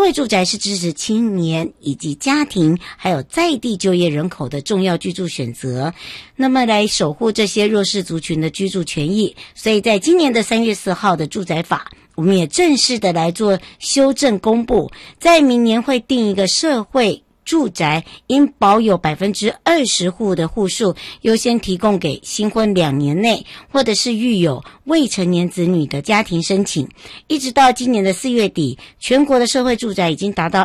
会住宅是支持青年以及家庭还有在地就业人口的重要居住选择，那么来守护这些弱势族群的居住权益。所以在今年的3月4号的住宅法，我们也正式的来做修正公布，在明年会定一个社会住宅应保有 20% 户的户数优先提供给新婚2年内或者是育有未成年子女的家庭申请。一直到今年的4月底，全国的社会住宅已经达到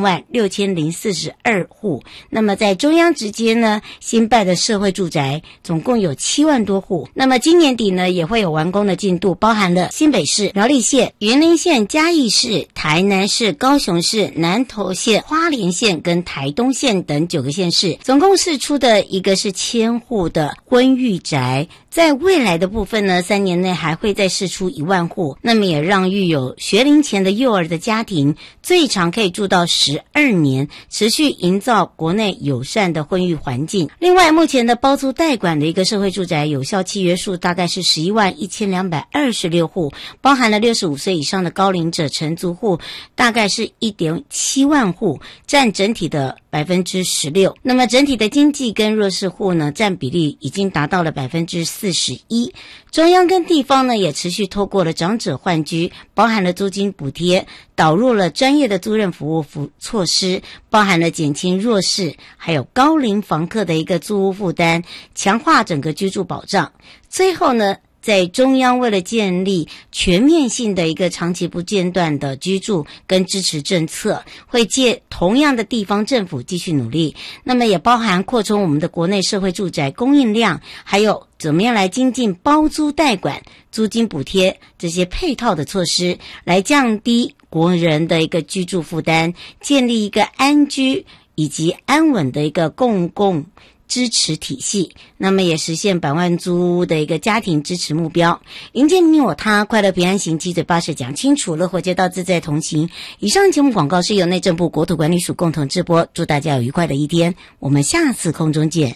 236042户。那么在中央直接呢，新办的社会住宅总共有7万多户。那么今年底呢，也会有完工的进度，包含了新北市、苗栗县、云林县、嘉义市、台南市、高雄市、南投县、花莲县跟台东县等9个县市，总共释出的一个是1000户的婚育宅。在未来的部分呢，3年内还会再释出1万户，那么也让育有学龄前的幼儿的家庭最长可以住到12年，持续营造国内友善的婚育环境。另外，目前的包租代管的一个社会住宅有效契约数大概是111226户，包含了65岁以上的高龄者承租户大概是 1.7 万户，占整体的 16%。 那么整体的经济跟弱势户呢，占比例已经达到了 41%。中央跟地方呢，也持续透过了长者换居，包含了租金补贴，导入了专业的租赁服务措施，包含了减轻弱势还有高龄房客的一个租屋负担，强化整个居住保障。最后呢，在中央为了建立全面性的一个长期不间断的居住跟支持政策，会借同样的地方政府继续努力，那么也包含扩充我们的国内社会住宅供应量，还有怎么样来精进包租代管、租金补贴这些配套的措施，来降低国人的一个居住负担，建立一个安居以及安稳的一个公共支持体系，那么也实现100万租屋的一个家庭支持目标，迎接你我他，快乐平安行，七嘴八舌讲清楚，乐活街道自在同行。以上节目广告是由内政部国土管理署共同制播，祝大家有愉快的一天，我们下次空中见。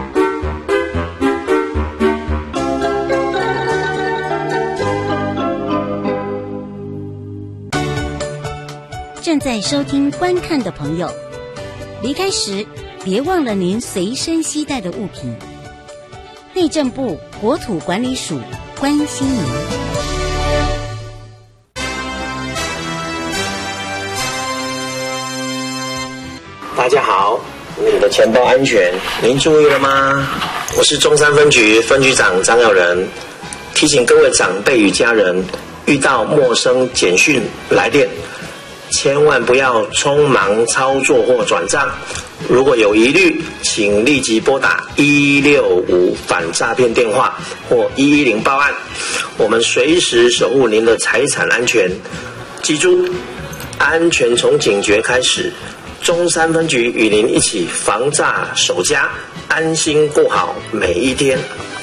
正在收听观看的朋友，离开时别忘了您随身携带的物品。内政部国土管理署关心您。 大家好，你的钱包安全，您注意了吗？我是中山分局分局长张耀仁，提醒各位长辈与家人，遇到陌生简讯来电，千万不要匆忙操作或转账。如果有疑虑，请立即拨打165反诈骗电话或110报案，我们随时守护您的财产安全。记住，安全从警觉开始。中山分局与您一起防诈守家，安心过好每一天。